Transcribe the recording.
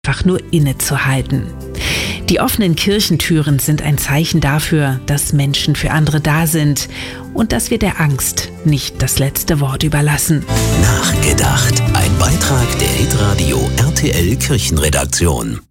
einfach nur innezuhalten. Die offenen Kirchentüren sind ein Zeichen dafür, dass Menschen für andere da sind und dass wir der Angst nicht das letzte Wort überlassen. Nachgedacht. Ein Beitrag der Hitradio RTL Kirchenredaktion.